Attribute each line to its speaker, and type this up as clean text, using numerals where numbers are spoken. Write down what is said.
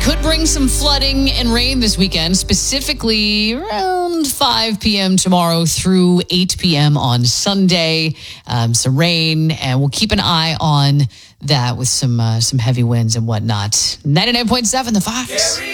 Speaker 1: Could bring some flooding and rain this weekend, specifically around 5 p.m. tomorrow through 8 p.m. on Sunday. Some rain, and we'll keep an eye on that with some heavy winds and whatnot. 99.7 The Fox.